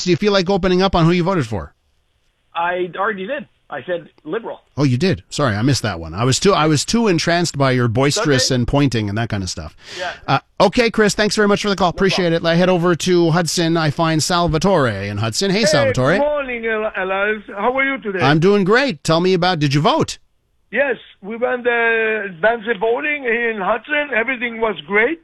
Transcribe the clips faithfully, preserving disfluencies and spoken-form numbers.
do you feel like opening up on who you voted for? I already did. I said Liberal. Oh, you did. Sorry, I missed that one. I was too I was too entranced by your boisterous okay. and pointing and that kind of stuff. Yeah. Uh, okay, Chris, thanks very much for the call. No Appreciate problem. it. I head over to Hudson. I find Salvatore in Hudson. Hey, Hey, Salvatore. good morning, El- Elias. How are you today? I'm doing great. Tell me about, did you vote? Yes, we went uh, advanced voting here in Hudson. Everything was great.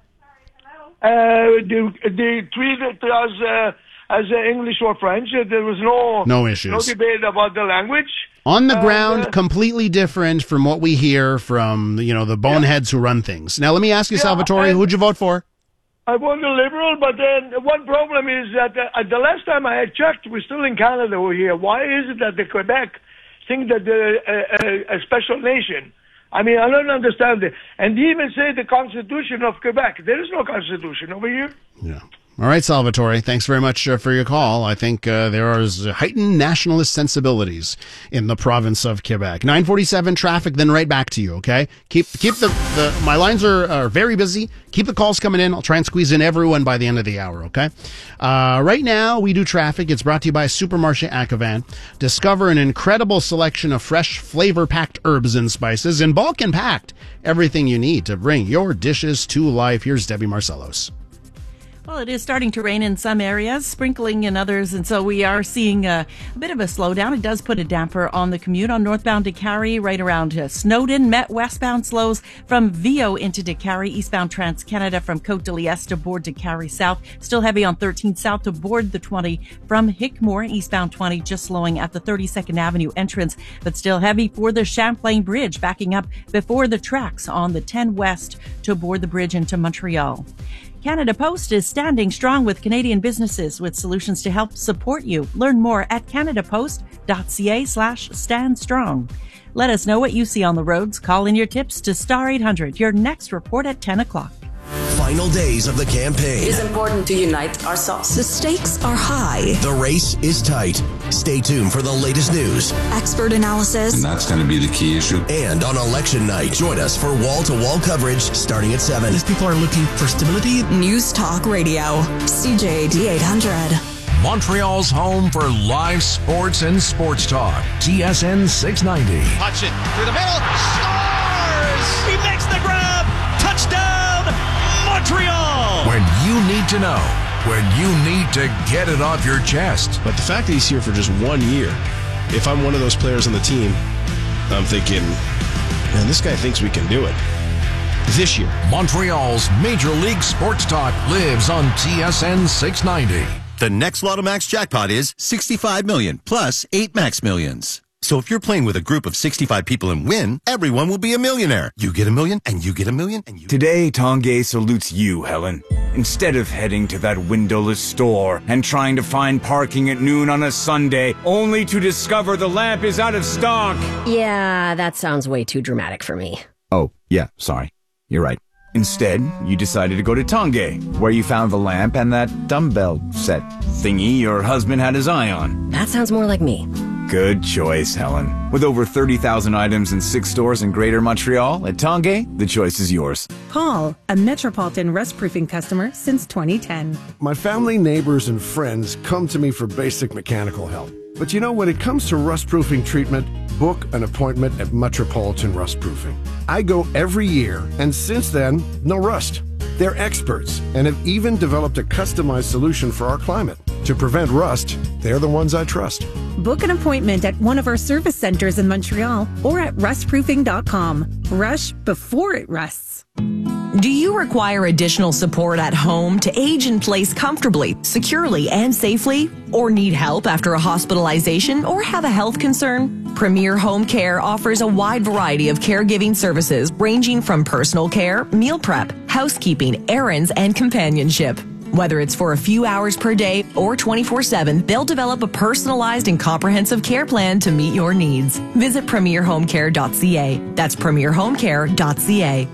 Uh, they, they treated us uh, as uh, English or French. Uh, There was no No issues. no debate about the language. On the Uh, ground, uh, completely different from what we hear from, you know, the boneheads who run things. Now, let me ask you, Yeah, Salvatore, and- who'd you vote for? I voted Liberal, but then one problem is that uh, the last time I had checked, we're still in Canada over here. Why is it that the Quebec think that they're a, a, a special nation? I mean, I don't understand it. And they even say the Constitution of Quebec. There is no Constitution over here. Yeah. All right, Salvatore. Thanks very much uh, for your call. I think uh, there are heightened nationalist sensibilities in the province of Quebec. nine forty-seven traffic, then right back to you, okay? Keep keep the, the my lines are, are very busy. Keep the calls coming in. I'll try and squeeze in everyone by the end of the hour, okay? Uh, right now, we do traffic. It's brought to you by Supermarché Acavan. Discover an incredible selection of fresh, flavor-packed herbs and spices in bulk and packed. Everything you need to bring your dishes to life. Here's Debbie Marcellos. Well, it is starting to rain in some areas, sprinkling in others, and so we are seeing a, a bit of a slowdown. It does put a damper on the commute on northbound Décarie, right around uh, Snowdon. Met westbound slows from Vio into Décarie, eastbound Trans-Canada from Côte de Liesse to board Décarie South. Still heavy on thirteen South to board the twenty from Hickmore, eastbound twenty, just slowing at the thirty-second Avenue entrance, but still heavy for the Champlain Bridge, backing up before the tracks on the ten West to board the bridge into Montreal. Canada Post is standing strong with Canadian businesses with solutions to help support you. Learn more at canadapost.ca slash stand strong. Let us know what you see on the roads. Call in your tips to Star eight hundred. Your next report at ten o'clock. Final days of the campaign. It is important to unite ourselves. The stakes are high. The race is tight. Stay tuned for the latest news. Expert analysis. And that's going to be the key issue. And on election night, join us for wall-to-wall coverage starting at seven. As people are looking for stability. News Talk Radio. C J D eight hundred. Montreal's home for live sports and sports talk. T S N six ninety. Hutchin through the middle. Scores! He makes the grab. Touchdown, Montreal! When you need to know. When you need to get it off your chest. But the fact that he's here for just one year, if I'm one of those players on the team, I'm thinking, man, this guy thinks we can do it. This year. Montreal's Major League Sports Talk lives on T S N six ninety. The next Lotto Max jackpot is sixty-five million plus eight Max Millions. So if you're playing with a group of sixty-five people and win, everyone will be a millionaire. You get a million, and you get a million, and you... Today, Tanguay salutes you, Helen. Instead of heading to that windowless store and trying to find parking at noon on a Sunday, only to discover the lamp is out of stock. Yeah, that sounds way too dramatic for me. Oh, yeah, sorry. You're right. Instead, you decided to go to Tanguay, where you found the lamp and that dumbbell set thingy your husband had his eye on. That sounds more like me. Good choice, Helen. With over thirty thousand items in six stores in Greater Montreal, at Tanguay, the choice is yours. Paul, a Metropolitan Rust-Proofing customer since twenty ten. My family, neighbors, and friends come to me for basic mechanical help. But you know, when it comes to rust-proofing treatment, book an appointment at Metropolitan Rust-Proofing. I go every year, and since then, no rust. They're experts and have even developed a customized solution for our climate. To prevent rust, they're the ones I trust. Book an appointment at one of our service centers in Montreal or at rust proofing dot com. Rush before it rusts. Do you require additional support at home to age in place comfortably, securely, and safely? Or need help after a hospitalization or have a health concern? Premier Home Care offers a wide variety of caregiving services ranging from personal care, meal prep, housekeeping, errands, and companionship. Whether it's for a few hours per day or twenty-four seven, they'll develop a personalized and comprehensive care plan to meet your needs. Visit premier home care dot c a. That's premier home care dot c a.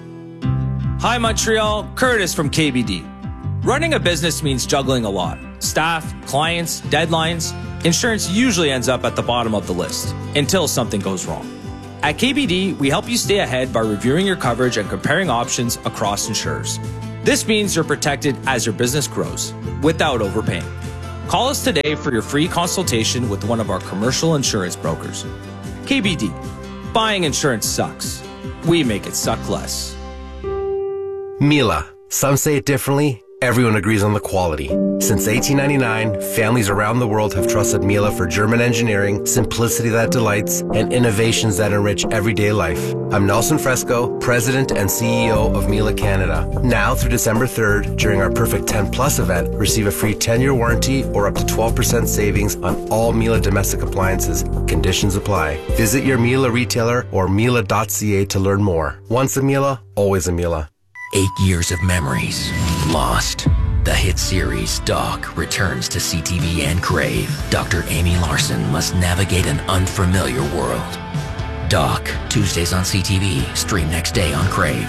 Hi Montreal, Curtis from K B D. Running a business means juggling a lot. Staff, clients, deadlines. Insurance usually ends up at the bottom of the list until something goes wrong. At K B D, we help you stay ahead by reviewing your coverage and comparing options across insurers. This means you're protected as your business grows without overpaying. Call us today for your free consultation with one of our commercial insurance brokers. K B D. Buying insurance sucks. We make it suck less. Miele. Some say it differently. Everyone agrees on the quality. Since eighteen ninety-nine, families around the world have trusted Miele for German engineering, simplicity that delights, and innovations that enrich everyday life. I'm Nelson Fresco, President and C E O of Miele Canada. Now through December third, during our Perfect ten Plus event, receive a free ten-year warranty or up to twelve percent savings on all Miele domestic appliances. Conditions apply. Visit your Miele retailer or miele dot c a to learn more. Once a Miele, always a Miele. Eight years of memories lost. The hit series Doc returns to C T V and Crave. Doctor Amy Larson must navigate an unfamiliar world. Doc, Tuesdays on C T V. Stream next day on Crave.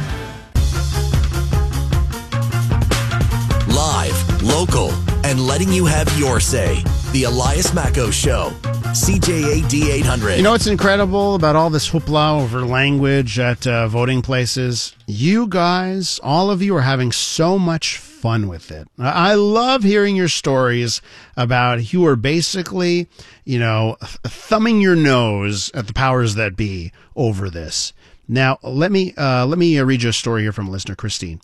Live, local, and letting you have your say. The Elias Macco Show. C J A D eight hundred. You know what's incredible about all this hoopla over language at uh, voting places? You guys, all of you are having so much fun with it. I love hearing your stories about you are basically, you know, thumbing your nose at the powers that be over this. Now, let me uh, let me read you a story here from listener Christine.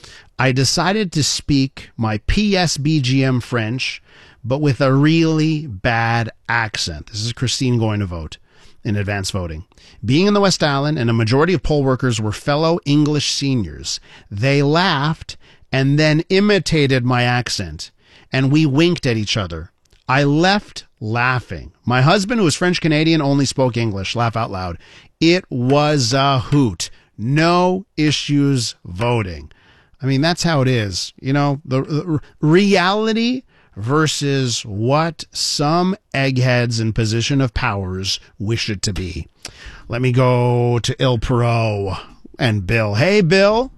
I decided to speak my P S B G M French, but with a really bad accent. This is Christine going to vote in advance voting. Being in the West Island, and a majority of poll workers were fellow English seniors, they laughed and then imitated my accent, and we winked at each other. I left laughing. My husband, who is French-Canadian, only spoke English. Laugh out loud. It was a hoot. No issues voting. I mean, that's how it is. You know, the, the reality versus what some eggheads in position of powers wish it to be. Let me go to Il Pro and Bill. Hey, Bill.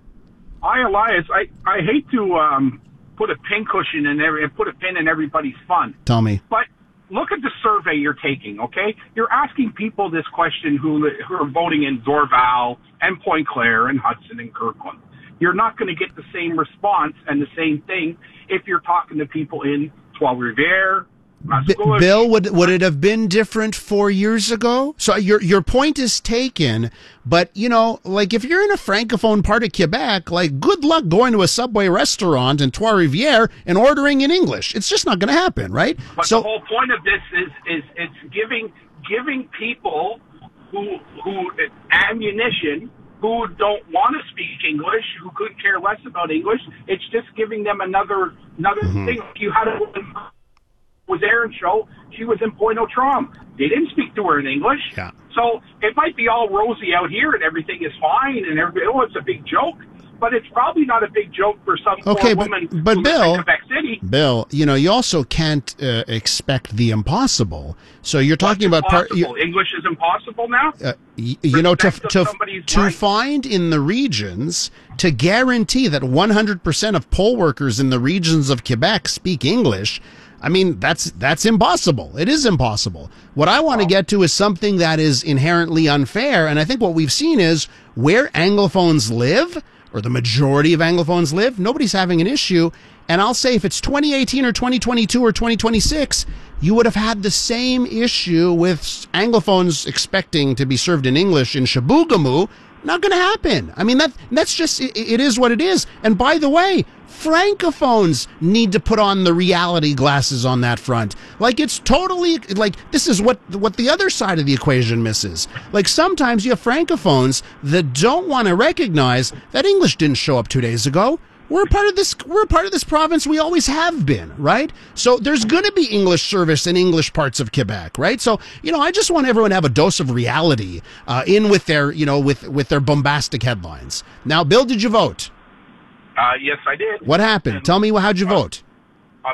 Hi, Elias. I, I hate to um, put a pincushion in every, put a pin in everybody's fun. Tell me. But look at the survey you're taking, okay? You're asking people this question who, who are voting in Dorval and Point Claire and Hudson and Kirkland. You're not going to get the same response and the same thing if you're talking to people in Trois-Rivières. B- Bill, would would it have been different four years ago? So your your point is taken, but you know, like if you're in a francophone part of Quebec, like good luck going to a Subway restaurant in Trois-Rivières and ordering in English. It's just not going to happen, right? But so the whole point of this is is it's giving giving people who who ammunition. Who don't want to speak English, who couldn't care less about English. It's just giving them another another mm-hmm. thing. You had a woman was Aaron show. She was in Pointe-aux-Trembles. They didn't speak to her in English. Yeah. So it might be all rosy out here and everything is fine and everybody, oh, it's a big joke. But it's probably not a big joke for some okay, poor but, woman but who Bill, lives in Quebec City. Bill, you know, you also can't uh, expect the impossible. So you're talking What's about part. You, English is impossible now. Uh, y- you know, to to to right. find in the regions to guarantee that one hundred percent of poll workers in the regions of Quebec speak English. I mean, that's that's impossible. It is impossible. What I want to get to is something that is inherently unfair, and I think what we've seen is where Anglophones live, or the majority of Anglophones live, nobody's having an issue. And I'll say if it's twenty eighteen or twenty twenty-two or twenty twenty-six, you would have had the same issue with Anglophones expecting to be served in English in Chibougamau. Not going to happen. I mean, that that's just, it, it is what it is. And by the way, Francophones need to put on the reality glasses on that front. Like, it's totally, like, this is what what the other side of the equation misses. Like, sometimes you have Francophones that don't want to recognize that English didn't show up two days ago. We're a part of this, we're a part of this province. We always have been, right? So there's going to be English service in English parts of Quebec, right? So, you know, I just want everyone to have a dose of reality uh, in with their, you know, with, with their bombastic headlines. Now, Bill, did you vote? Uh, yes, I did. What happened? And, Tell me, how'd you uh, vote? Uh,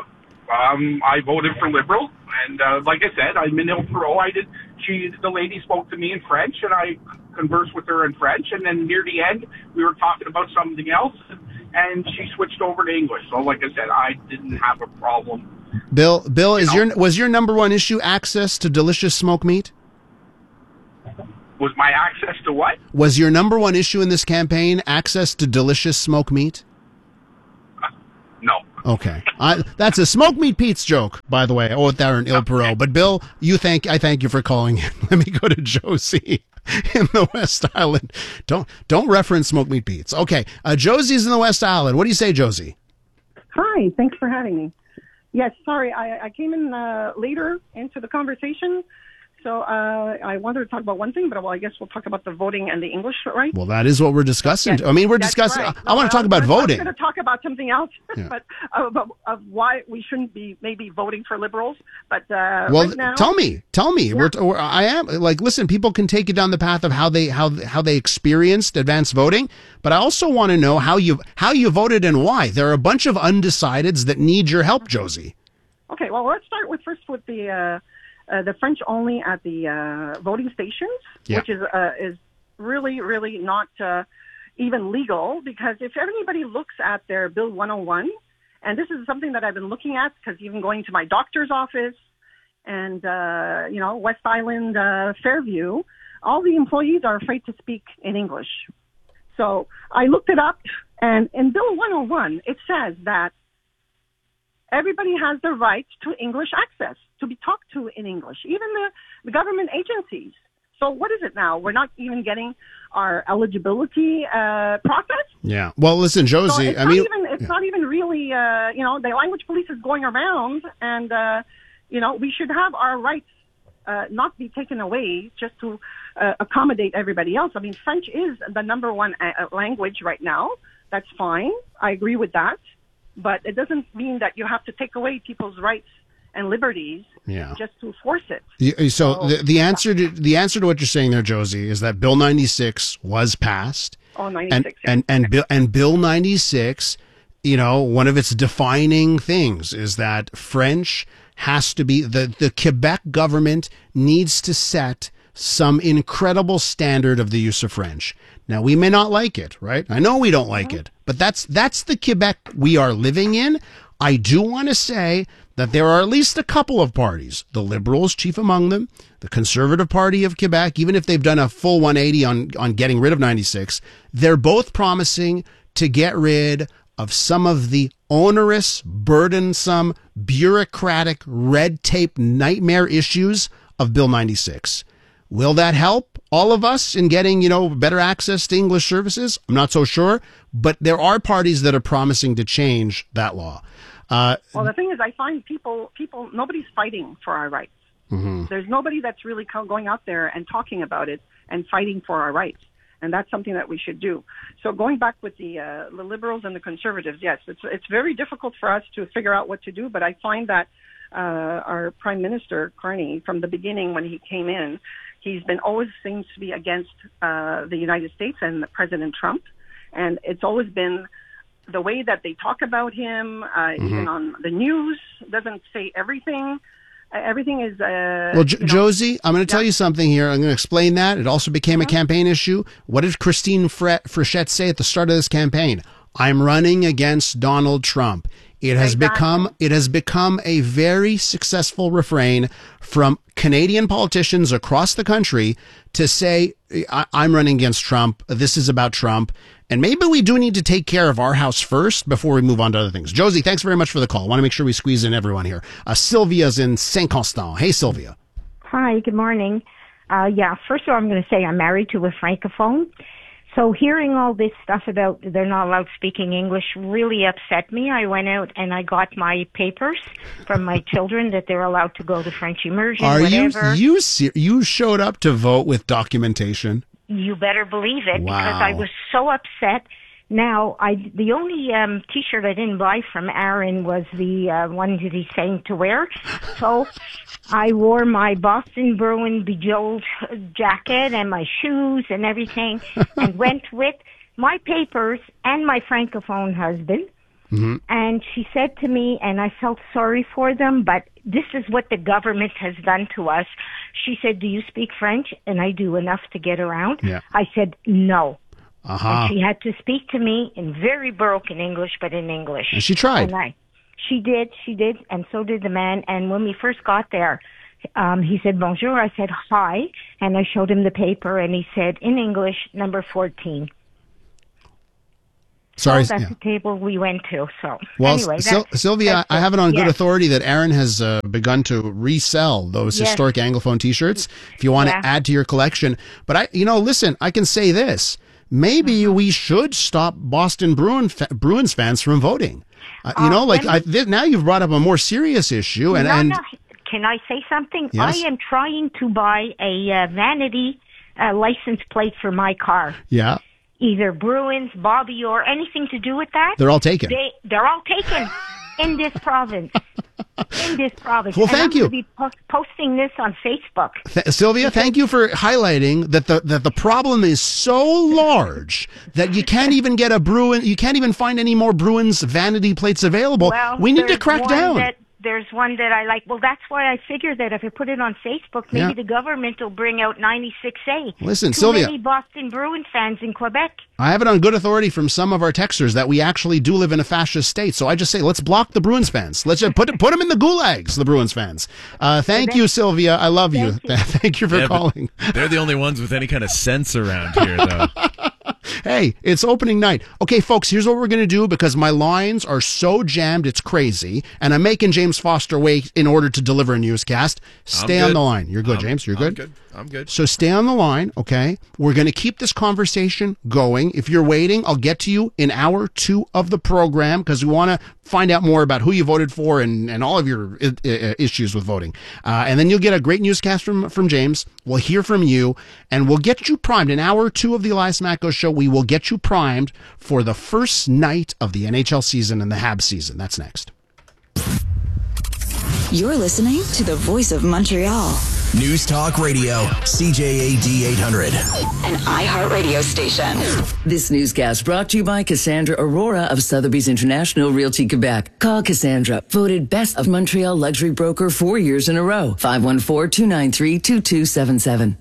um, I voted for Liberal, and uh, like I said, I'm in Il Pro. I did. She, the lady, spoke to me in French, and I conversed with her in French. And then near the end, we were talking about something else, and she switched over to English. So, like I said, I didn't have a problem. Bill, Bill, you is know? your was your number one issue access to delicious smoked meat? Was my access to what? Was your number one issue in this campaign access to delicious smoked meat? No, Okay. I, that's a Smoke Meat Pete's joke, by the way. Oh, there in Il Perot. But Bill, you thank I thank you for calling in. Let me go to Josie in the West Island. Don't don't reference Smoke Meat Pete's. Okay. Uh, Josie's in the West Island. What do you say, Josie? Hi. Thanks for having me. Yes, sorry. I, I came in uh, later into the conversation. So uh, I wanted to talk about one thing, but well, I guess we'll talk about the voting and the English, right? Well, that is what we're discussing. Yes, I mean, we're that's discussing. right. I, I want to talk about I was voting. I'm going to talk about something else, Yeah. but uh, about, of why we shouldn't be maybe voting for liberals. But uh, Well, right now, tell me, tell me. We're, we're, I am like, listen. People can take you down the path of how they how how they experienced advanced voting, but I also want to know how you how you voted and why. There are a bunch of undecideds that need your help, Josie. Okay, well, let's start with first with the uh, uh, the French only at the uh, voting stations, Yeah. which is uh, is really really not uh, even legal, because if anybody looks at their Bill one oh one, and this is something that I've been looking at because even going to my doctor's office and uh, you know West Island uh, Fairview, all the employees are afraid to speak in English. So I looked it up, and in Bill one oh one it says that everybody has the right to English access, to be talked to in English, even the, the government agencies. So what is it now? We're not even getting our eligibility uh, process? Yeah. Well, listen, So Josie. it's I not mean, even, it's yeah. not even really, uh, you know, the language police is going around, and, uh, you know, we should have our rights uh, not be taken away just to uh, accommodate everybody else. I mean, French is the number one uh, language right now. That's fine. I agree with that. But it doesn't mean that you have to take away people's rights and liberties Yeah. just to force it. Yeah, So the, the answer to the answer to what you're saying there, Josie, is that Bill ninety-six was passed. Oh, and ninety-six. and and Bill and Bill ninety-six, you know, one of its defining things is that French has to be the the Quebec government needs to set some incredible standard of the use of French. Now, we may not like it, right? I know we don't like it, but that's that's the Quebec we are living in. I do want to say that there are at least a couple of parties, the Liberals chief among them, the Conservative Party of Quebec, even if they've done a full one eighty on, on getting rid of ninety-six, they're both promising to get rid of some of the onerous, burdensome, bureaucratic, red tape nightmare issues of Bill ninety-six. Will that help all of us in getting, you know, better access to English services? I'm not so sure, but there are parties that are promising to change that law. Uh, Well, the thing is, I find people, people, nobody's fighting for our rights. mhm. There's nobody that's really co- going out there and talking about it and fighting for our rights. And that's something that we should do. So going back with the, uh, the liberals and the conservatives, yes, it's, it's very difficult for us to figure out what to do, but I find that uh, our Prime Minister, Carney, from the beginning when he came in, he's been always seems to be against uh, the United States and President Trump. And it's always been the way that they talk about him, uh, Mhm. even on the news, doesn't say everything. Uh, everything is... Uh, Well, Jo- you know, Josie, I'm going to tell you something here. I'm going to explain that. It also became a campaign issue. What did Christine Fre- Frechette say at the start of this campaign? I'm running against Donald Trump. It has Exactly. become it has become a very successful refrain from Canadian politicians across the country to say, I- I'm running against Trump. This is about Trump. And maybe we do need to take care of our house first before we move on to other things. Josie, thanks very much for the call. I want to make sure we squeeze in everyone here. Uh, Sylvia's in Saint Constant. Hey, Sylvia. Hi, good morning. Uh, yeah, first of all, I'm going to say I'm married to a francophone. So hearing all this stuff about they're not allowed speaking English really upset me. I went out and I got my papers from my children that they're allowed to go to French immersion, Are whatever. you you ser- you showed up to vote with documentation? You better believe it, because Wow. I was so upset. Now, I the only um, T-shirt I didn't buy from Aaron was the uh, one that he's saying to wear. So I wore my Boston Bruin bejeweled jacket and my shoes and everything, and went with my papers and my francophone husband. Mm-hmm. And she said to me, and I felt sorry for them, but this is what the government has done to us. She said, do you speak French? And I do enough to get around. Yeah. I said, no. Uh-huh. And she had to speak to me in very broken English, but in English. And she tried. And I, she did, she did, and so did the man. And when we first got there, um, he said, bonjour. I said, hi. And I showed him the paper, and he said, in English, number fourteen. Sorry, So that's yeah. the table we went to. So Well, anyway, Sil- that's, Sylvia, that's I have it on good Yes. authority that Aaron has uh, begun to resell those Yes. historic Anglophone T-shirts. If you want Yeah. to add to your collection, but I, you know, listen, I can say this: maybe Mm-hmm. we should stop Boston Bruin fa- Bruins fans from voting. Uh, you Uh, know, like let me- I, th- now you've brought up a more serious issue, and no, and no. Can I say something? Yes. I am trying to buy a uh, vanity uh, license plate for my car. yeah, Either Bruins, Bobby, or anything to do with that. They're all taken. They, they're all taken in this province. In this province. Well, And thank I'm you. gonna be po- posting this on Facebook. Th- Sylvia, thank you for highlighting that the that the problem is so large that you can't even get a Bruin, you can't even find any more Bruins vanity plates available. Well, we need to there's crack one down. That, there's one that I like. Well, that's why I figured that if I put it on Facebook, maybe Yeah. the government will bring out ninety-six A. Listen, Too Sylvia. many Boston Bruins fans in Quebec. I have it on good authority from some of our texters that we actually do live in a fascist state. So I just say, let's block the Bruins fans. Let's just put put them in the gulags, the Bruins fans. Uh, thank you, Sylvia. I love you. Thank you. Thank you for Yeah, but calling. They're the only ones with any kind of sense around here, though. Hey, it's opening night. Okay, folks, here's what we're going to do because my lines are so jammed, it's crazy. And I'm making James Foster wait in order to deliver a newscast. Stay I'm on good. the line. You're good, I'm- James. You're I'm good? good. I'm good. So stay on the line, okay? We're going to keep this conversation going. If you're waiting, I'll get to you in hour two of the program because we want to find out more about who you voted for and, and all of your uh, uh, issues with voting. Uh, and then you'll get a great newscast from, from James. We'll hear from you, and we'll get you primed. In hour two of the Elias Macko Show, we will get you primed for the first night of the N H L season and the Habs season. That's next. You're listening to the voice of Montreal. News Talk Radio, C J A D eight hundred. An iHeartRadio station. This newscast brought to you by Cassandra Aurora of Sotheby's International Realty Quebec. Call Cassandra, voted best of Montreal luxury broker four years in a row. five one four, two nine three, two two seven seven.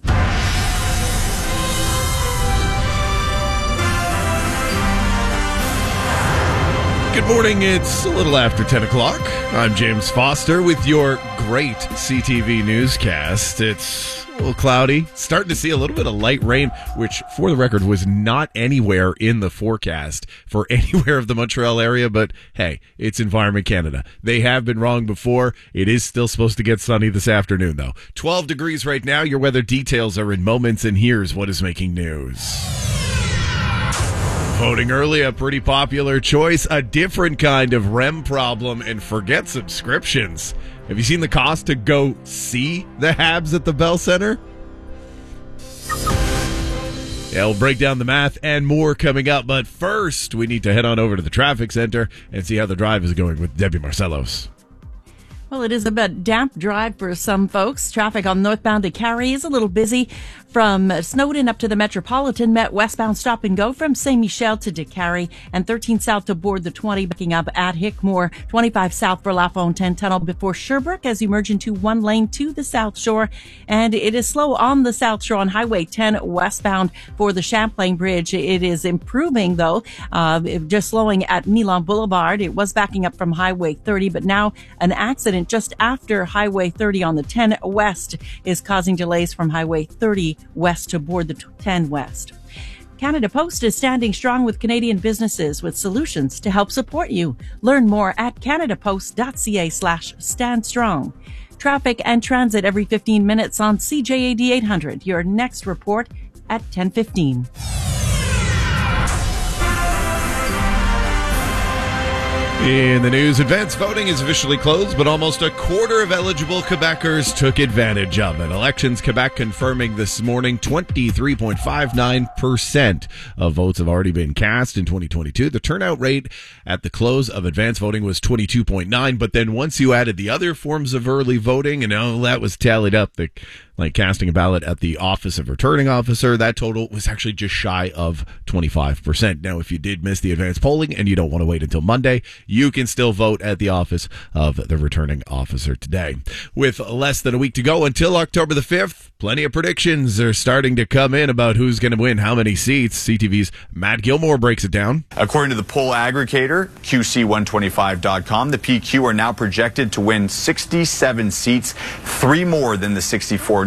Good morning. It's a little after ten o'clock. I'm James Foster with your great C T V newscast. It's a little cloudy. Starting to see a little bit of light rain, which, for the record, was not anywhere in the forecast for anywhere of the Montreal area. But hey, it's Environment Canada. They have been wrong before. It is still supposed to get sunny this afternoon, though. twelve degrees right now. Your weather details are in moments, and here's what is making news. Voting early, a pretty popular choice, a different kind of R E M problem, and forget subscriptions. Have you seen the cost to go see the Habs at the Bell Center? Yeah, we'll break down the math and more coming up, but first we need to head on over to the traffic center and see how the drive is going with Debbie Marcellos. Well, it is a bit damp drive for some folks. Traffic on northbound to Cary is a little busy from Snowden up to the Metropolitan. Met westbound stop and go from Saint Michel to DeCary and thirteen south to board the twenty, backing up at Hickmore. twenty-five south for LaFontaine Tunnel before Sherbrooke as you merge into one lane to the South Shore. And it is slow on the South Shore on Highway ten westbound for the Champlain Bridge. It is improving though, uh, just slowing at Milan Boulevard. It was backing up from Highway thirty, but now an accident just after Highway thirty on the ten west is causing delays from Highway thirty west to board the ten west. Canada Post is standing strong with Canadian businesses with solutions to help support you. Learn more at canadapost.ca slash stand strong. Traffic and transit every fifteen minutes on C J A D eight hundred. Your next report at ten fifteen. In the news, advance voting is officially closed, but almost a quarter of eligible Quebecers took advantage of it. Elections Quebec confirming this morning twenty-three point five nine percent of votes have already been cast in twenty twenty-two. The turnout rate at the close of advance voting was twenty-two point nine, but then once you added the other forms of early voting, and all that was tallied up, the like casting a ballot at the office of returning officer, that total was actually just shy of twenty-five percent. Now, if you did miss the advance polling and you don't want to wait until Monday, you can still vote at the office of the returning officer today. With less than a week to go until October the fifth, plenty of predictions are starting to come in about who's going to win how many seats. C T V's Matt Gilmore breaks it down. According to the poll aggregator, Q C one twenty-five dot com, the P Q are now projected to win sixty-seven seats, three more than the sixty-four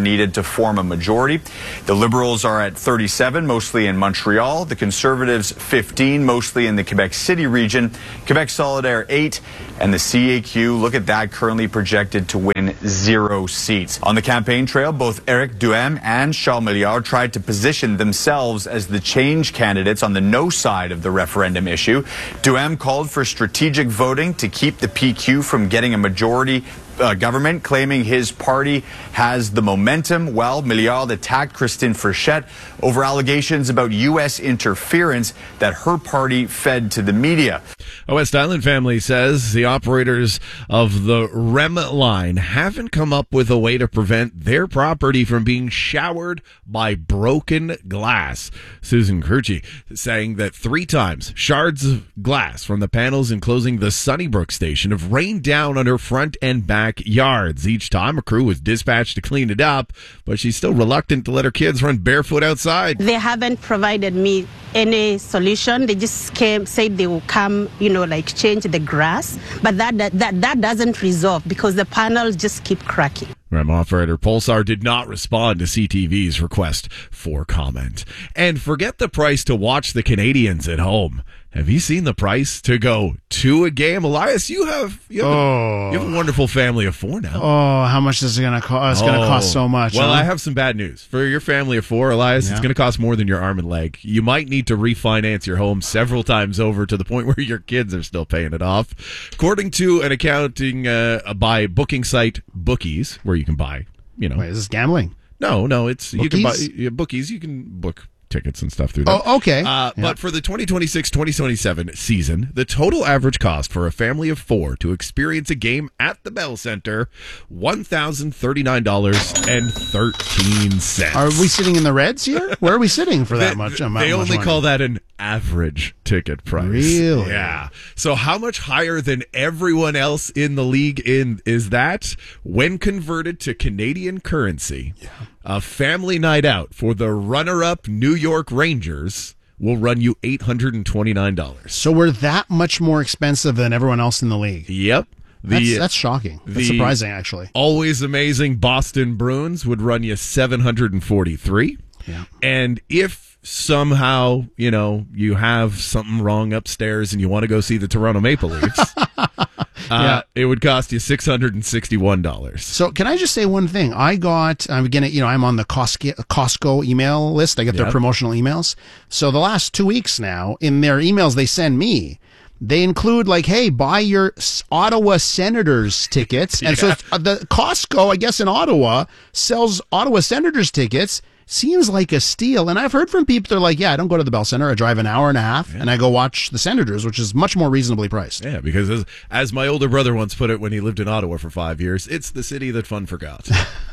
needed to form a majority. The Liberals are at thirty-seven, mostly in Montreal. The Conservatives, fifteen, mostly in the Quebec City region. Quebec Solidaire, eight. And the C A Q, look at that, currently projected to win zero seats. On the campaign trail, both Éric Duhem and Charles Milliard tried to position themselves as the change candidates on the no side of the referendum issue. Duhem called for strategic voting to keep the P Q from getting a majority Uh, government, claiming his party has the momentum, while Milliard attacked Christine Frechette over allegations about U S interference that her party fed to the media. A West Island family says the operators of the R E M line haven't come up with a way to prevent their property from being showered by broken glass. Susan Kirchie saying that three times shards of glass from the panels enclosing the Sunnybrook station have rained down on her front and back yards. Each time a crew was dispatched to clean it up, but she's still reluctant to let her kids run barefoot outside. They haven't provided me any solution. They just came, said they will come, you know, like change the grass, but that that that, that doesn't resolve because the panels just keep cracking. R E M operator Pulsar did not respond to C T V's request for comment. And forget the price to watch the Canadians at home. Have you seen the price to go to a game? Elias, you have you have, oh. a, you have a wonderful family of four now. Oh, how much is it going to cost? It's oh. going to cost so much. Well, huh? I have some bad news. For your family of four, Elias, yeah. it's going to cost more than your arm and leg. You might need to refinance your home several times over to the point where your kids are still paying it off. According to an accounting uh, by booking site Bookies, where you can buy, you know. Wait, is this gambling? No, no, it's Bookies? you can buy yeah, Bookies. You can book tickets and stuff through that. Oh, okay. Uh, yeah. But for the twenty twenty-six twenty twenty-seven season, the total average cost for a family of four to experience a game at the Bell Center, one thousand thirty-nine dollars and thirteen cents. Are we sitting in the reds here? Where are we sitting for that they, much? They amount, only much call that an average ticket price. Really? Yeah. So how much higher than everyone else in the league in is that? When converted to Canadian currency, yeah. a family night out for the runner-up New York Rangers will run you eight hundred twenty-nine dollars. So we're that much more expensive than everyone else in the league. Yep. The, that's, that's shocking. That's surprising, actually. Always amazing Boston Bruins would run you seven hundred forty-three. Yeah. And if somehow, you know, you have something wrong upstairs and you want to go see the Toronto Maple Leafs, uh, yeah. it would cost you six hundred sixty-one dollars. So can I just say one thing? I got, I'm getting, you know, I'm on the Costco, Costco email list. I get their yep. promotional emails. So the last two weeks now, in their emails they send me, they include like, hey, buy your Ottawa Senators tickets. And yeah. so uh, the Costco, I guess in Ottawa, sells Ottawa Senators tickets. Seems like a steal. And I've heard from people, they're like, yeah, I don't go to the Bell Center. I drive an hour and a half yeah. and I go watch the Senators, which is much more reasonably priced. Yeah, because as, as my older brother once put it when he lived in Ottawa for five years, it's the city that fun forgot.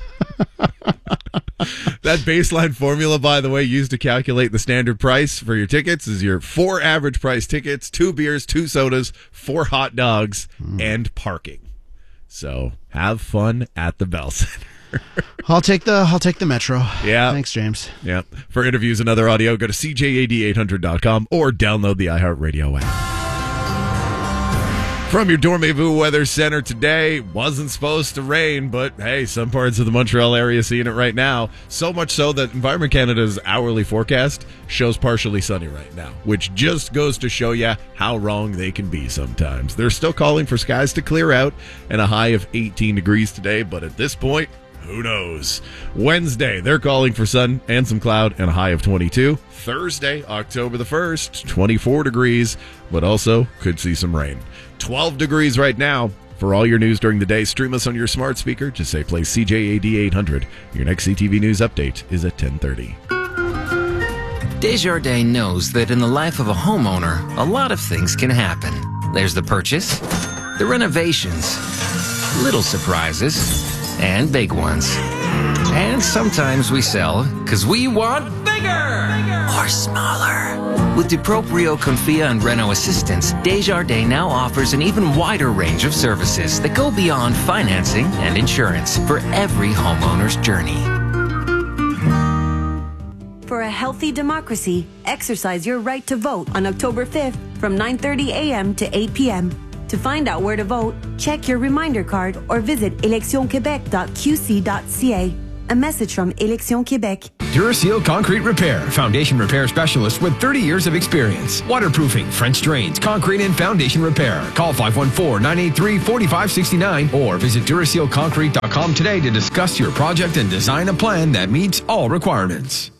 That baseline formula, by the way, used to calculate the standard price for your tickets is your four average price tickets, two beers, two sodas, four hot dogs, mm. and parking. So have fun at the Bell Center. I'll take the I'll take the Metro. Yeah. Thanks, James. Yeah. For interviews and other audio, go to C J A D eight hundred dot com or download the iHeartRadio app. From your Dormez-vous Weather Center today, wasn't supposed to rain, but hey, some parts of the Montreal area seeing it right now. So much so that Environment Canada's hourly forecast shows partially sunny right now, which just goes to show you how wrong they can be sometimes. They're still calling for skies to clear out and a high of eighteen degrees today, but at this point, who knows? Wednesday, they're calling for sun and some cloud and a high of twenty-two. Thursday, October the first, twenty-four degrees, but also could see some rain. twelve degrees right now. For all your news during the day, stream us on your smart speaker. Just say play C J A D eight hundred. Your next C T V News update is at ten thirty. Desjardins knows that in the life of a homeowner, a lot of things can happen. There's the purchase, the renovations, little surprises, and big ones. And sometimes we sell because we want bigger, bigger or smaller. With DuProprio, Confia, and Reno Assistance, Desjardins now offers an even wider range of services that go beyond financing and insurance for every homeowner's journey. For a healthy democracy, exercise your right to vote on October fifth from nine thirty a.m. to eight p.m. To find out where to vote, check your reminder card or visit elections quebec dot q c dot c a. A message from Élections Québec. Duraseal Concrete Repair, foundation repair specialist with thirty years of experience. Waterproofing, French drains, concrete and foundation repair. Call five one four, nine eight three, four five six nine or visit Duraseal Concrete dot com today to discuss your project and design a plan that meets all requirements.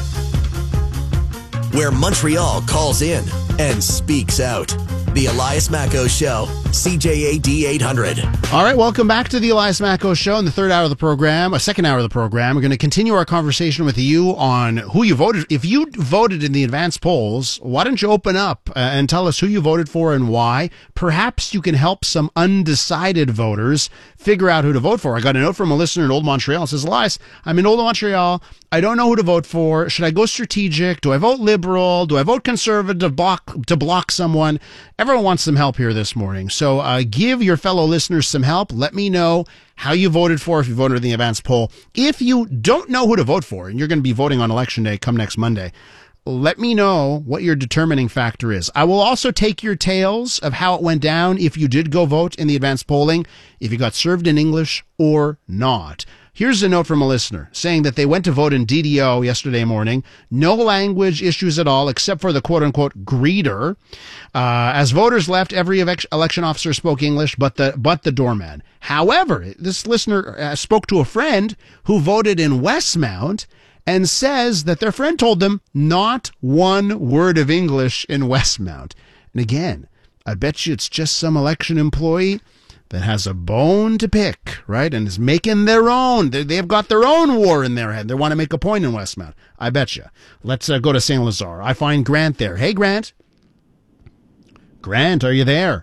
Where Montreal calls in and speaks out. The Elias Macco Show, C J A D eight hundred. All right, welcome back to the Elias Macco Show in the third hour of the program, a second hour of the program. We're going to continue our conversation with you on who you voted. If you voted in the advanced polls, why don't you open up uh, and tell us who you voted for and why? Perhaps you can help some undecided voters figure out who to vote for. I got a note from a listener in Old Montreal. It says, Elias, I'm in Old Montreal. I don't know who to vote for. Should I go strategic? Do I vote liberal? Do I vote conservative to block, to block someone? Everyone wants some help here this morning. So uh, give your fellow listeners some help. Let me know how you voted for if you voted in the advanced poll. If you don't know who to vote for, and you're going to be voting on Election Day come next Monday, let me know what your determining factor is. I will also take your tales of how it went down if you did go vote in the advanced polling, if you got served in English or not. Here's a note from a listener saying that they went to vote in D D O yesterday morning. No language issues at all, except for the quote-unquote greeter. Uh, as voters left, every election officer spoke English, but the but the doorman. However, this listener uh, spoke to a friend who voted in Westmount and says that their friend told them not one word of English in Westmount. And again, I bet you it's just some election employee that has a bone to pick, right, and is making their own. They, they've got their own war in their head. They want to make a point in Westmount. I bet you. Let's uh, go to Saint Lazare. I find Grant there. Hey, Grant. Grant, are you there?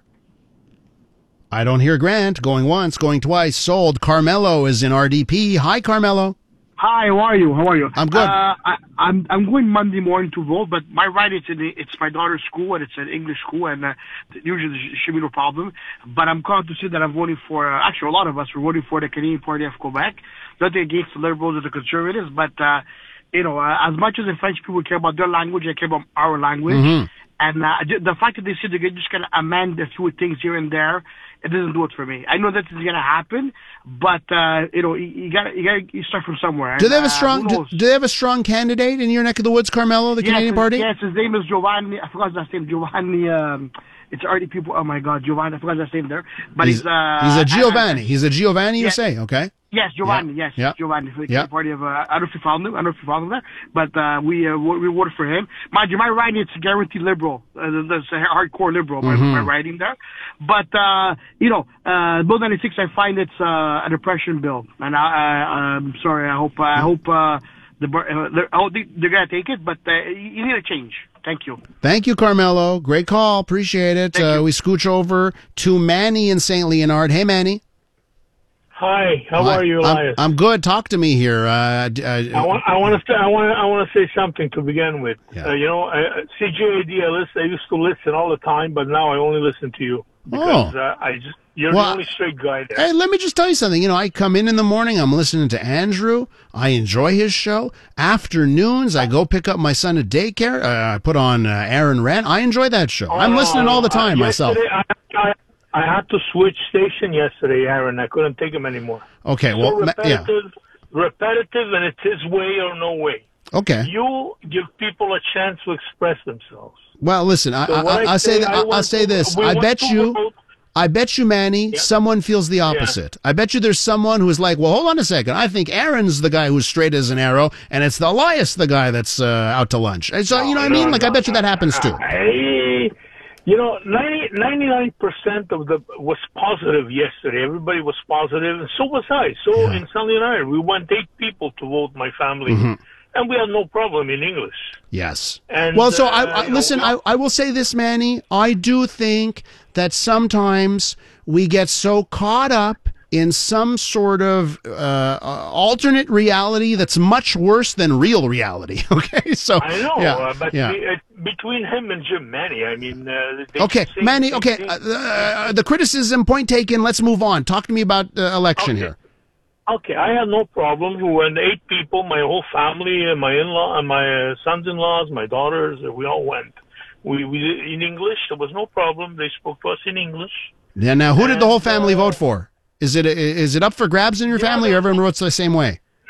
I don't hear Grant. Going once, going twice. Sold. Carmelo is in R D P. Hi, Carmelo. Hi, how are you? How are you? I'm good. Uh, I, I'm I'm going Monday morning to vote, but my right it's in the, it's my daughter's school and it's an English school, and uh, usually there should be no problem. But I'm proud to say that I'm voting for. Uh, actually, a lot of us were voting for the Canadian Party of Quebec, nothing against the Liberals or the Conservatives, but uh, you know, uh, as much as the French people care about their language, they care about our language. Mm-hmm. And uh, the fact that they said they're just going to amend a few things here and there, it doesn't do it for me. I know that it's going to happen, but uh, you know, you got you got to start from somewhere. Do they have a uh, strong? Do, do they have a strong candidate in your neck of the woods, Carmelo, the yes, Canadian Party? Yes, his name is Giovanni. I forgot his last name. Giovanni. Um, it's already people. Oh my God, Giovanni. I forgot his last name there. But he's, he's uh, he's a Giovanni. I, I, he's a Giovanni. You yeah. say okay? Yes, Giovanni. Yeah. Yes, yeah. Giovanni for the yeah. party of. Uh, I don't know if you found him. I don't know if you found him there, but uh, we uh, we voted for him. Mind you, my writing it's guaranteed liberal. Uh, that's a hardcore liberal. My, mm-hmm. my writing there, but uh, you know, uh, Bill ninety-six. I find it's uh, a depression bill, and I, I I'm sorry. I hope I hope uh, the uh, they're, oh, they, they're gonna take it, but uh, you need a change. Thank you. Thank you, Carmelo. Great call. Appreciate it. Uh, we scooch over to Manny in Saint Leonard. Hey, Manny. Hi. How Hi. are you, Elias? I'm, I'm good. Talk to me here. Uh, uh, I want. I want to. I want. I want to say something to begin with. Yeah. Uh, you know, uh, C J A D. I listen. I used to listen all the time, but now I only listen to you because oh. uh, I just. You're well, the only straight guy there. Hey, let me just tell you something. You know, I come in in the morning, I'm listening to Andrew. I enjoy his show. Afternoons, I go pick up my son at daycare. Uh, I put on uh, Aaron Rant. I enjoy that show. Oh, I'm no, listening all the time uh, myself. I, I, I had to switch station yesterday, Aaron. I couldn't take him anymore. Okay, so well, repetitive, yeah. repetitive, and it's his way or no way. Okay. You give people a chance to express themselves. Well, listen, I, So I, what I, I I say say, that. I I, I'll want say to- this. we I want bet to you. vote- I bet you, Manny, someone feels the opposite. I bet you there's someone who's like, well, hold on a second. I think Aaron's the guy who's straight as an arrow, and it's the Elias the guy that's uh, out to lunch. And so, you know what I mean? Like, I bet you that happens too. Hey, you know, ninety, ninety-nine percent of the was positive yesterday. Everybody was positive, and so was I. So Yeah. in San Leonardo, we went eight people to vote, my family, Mhm. and we had no problem in English. Yes. And, well, so uh, I, I you know, listen. I, I will say this, Manny. I do think that sometimes we get so caught up in some sort of uh, uh, alternate reality that's much worse than real reality. Okay, so I know, yeah, uh, but yeah. be, uh, between him and Jim Manny, I mean, uh, they Okay, say Manny. the Okay, same uh, thing. uh, the criticism point taken. Let's move on. Talk to me about the election here. Okay, I had no problem. We went eight people, my whole family, and my in-law, and my uh, sons-in-laws, my daughters. uh, We all went. We we did in English. There was no problem. They spoke to us in English. Yeah. Now, who did the whole family uh, vote for? Is it is it up for grabs in your family, or everyone votes the same way? No,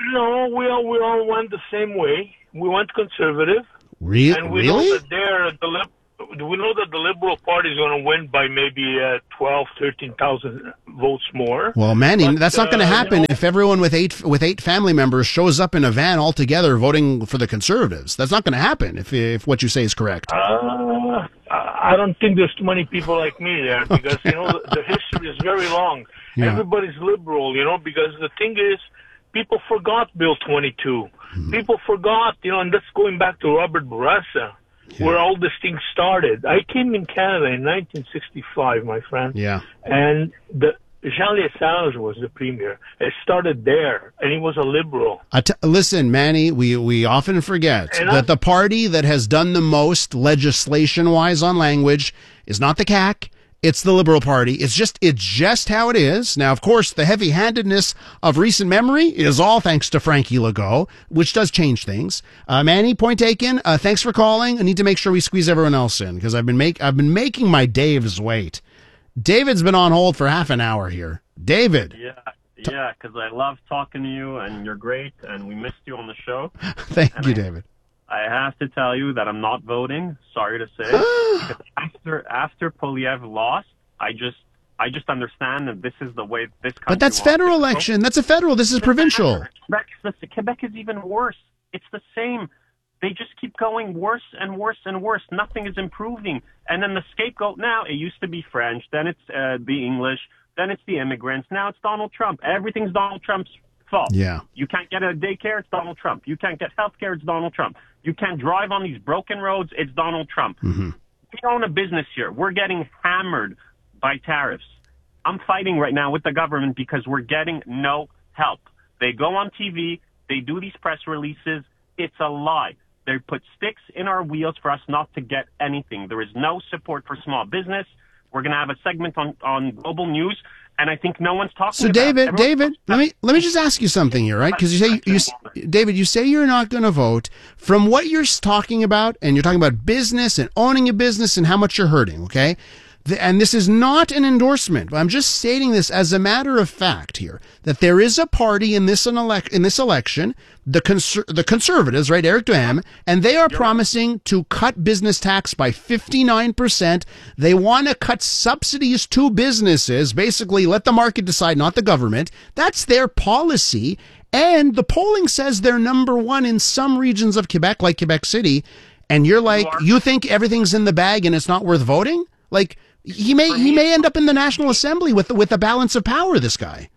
all we all we all went the same way. We went conservative. Re- and we really? know that they're the lib- we know that the Liberal Party is going to win by maybe uh, twelve, thirteen thousand votes more. Well, Manny, But, that's not going to uh, happen you know, if everyone with eight with eight family members shows up in a van all together voting for the Conservatives. That's not going to happen if if what you say is correct. Uh, I don't think there's too many people like me there because, you know, the, the history is very long. Yeah. Everybody's liberal, you know, because the thing is, people forgot Bill twenty-two. Hmm. People forgot, you know, and that's going back to Robert Bourassa, where all this thing started. I came in Canada in nineteen sixty-five, my friend. Yeah. And the Jean Lesage was the premier. It started there, and he was a liberal. I t- listen, Manny, we, we often forget And that I- the party that has done the most legislation-wise on language is not the C A C. It's the Liberal Party. It's just it's just how it is. Now, of course, the heavy-handedness of recent memory is all thanks to Frankie Legault, which does change things. Uh, Manny, point taken. Uh, thanks for calling. I need to make sure we squeeze everyone else in because I've been make I've been making my Daves wait. David's been on hold for half an hour here. David, Yeah, yeah, because I love talking to you, and you're great, and we missed you on the show. thank And you, I- David. I have to tell you that I'm not voting. Sorry to say, because after after Poliev lost, I just I just understand that this is the way this country. But that's wants federal to go. election. That's a federal. This is provincial. Quebec, listen, Quebec is even worse. It's the same. They just keep going worse and worse and worse. Nothing is improving. And then the scapegoat now, it used to be French, then it's uh, the English, then it's the immigrants, now it's Donald Trump. Everything's Donald Trump's fault. Yeah. You can't get a daycare, it's Donald Trump. You can't get health care, it's Donald Trump. You can't drive on these broken roads, it's Donald Trump. Mm-hmm. We own a business here. We're getting hammered by tariffs. I'm fighting right now with the government because we're getting no help. They go on T V, they do these press releases. It's a lie. They put sticks in our wheels for us not to get anything. There is no support for small business. We're going to have a segment on, on Global News, and I think no one's talking So, about David, it. David, let me let me just ask you something here, right? Because you say you, s- David, you say you're not going to vote. From what you're s- talking about, and you're talking about business and owning a business and how much you're hurting, okay? The, and this is not an endorsement, but I'm just stating this as a matter of fact here that there is a party in this an elec- in this election, the conser- the Conservatives, right, Eric Duhem, and they are promising to cut business tax by fifty-nine percent. They want to cut subsidies to businesses, basically let the market decide, not the government. That's their policy. And the polling says they're number one in some regions of Quebec, like Quebec City. And you're like, you think everything's in the bag and it's not worth voting? Like, he may he may end up in the National Assembly with the, with the balance of power, this guy.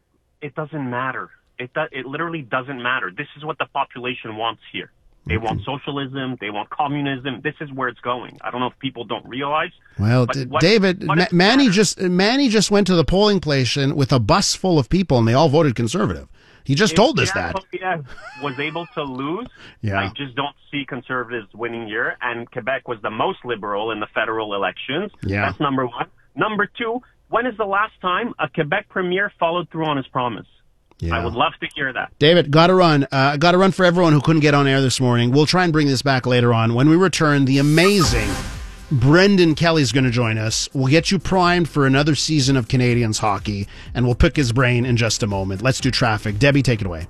It doesn't matter. It do, it literally doesn't matter. This is what the population wants here. They want socialism. They want communism. This is where it's going. I don't know if people don't realize. Well, but D- what- David, what Ma- is- Manny just Manny just went to the polling place and with a bus full of people, and they all voted Conservative. He just if told us Pierre that. Poilievre was able to lose. Yeah. I just don't see Conservatives winning here. And Quebec was the most liberal in the federal elections. Yeah. That's number one. Number two, when is the last time a Quebec premier followed through on his promise? Yeah. I would love to hear that. David, got to run. Uh, got to run for everyone who couldn't get on air this morning. We'll try and bring this back later on. When we return, the amazing Brendan Kelly's going to join us. We'll get you primed for another season of Canadians hockey, and we'll pick his brain in just a moment. Let's do traffic. Debbie, take it away.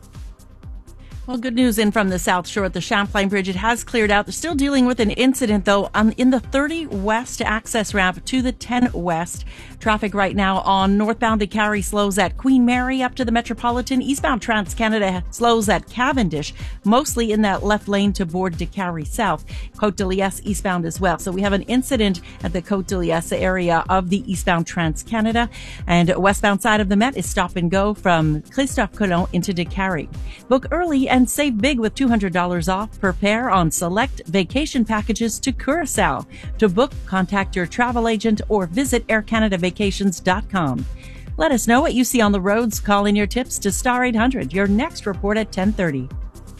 Well, good news in from the South Shore at the Champlain Bridge. It has cleared out. They're still dealing with an incident, though, on, in the thirty West access ramp to the ten West. Traffic right now on northbound DeCarry slows at Queen Mary up to the Metropolitan. Eastbound Trans-Canada slows at Cavendish, mostly in that left lane to board DeCarry South. Côte de Liesse eastbound as well. So we have an incident at the Côte de Liesse area of the eastbound Trans-Canada. And westbound side of the Met is stop and go from Christophe Colomb into DeCarry. Book early and save big with two hundred dollars off per pair on select vacation packages to Curacao. To book, contact your travel agent or visit air canada vacations dot com. Let us know what you see on the roads. Call in your tips to Star eight hundred. Your next report at ten thirty.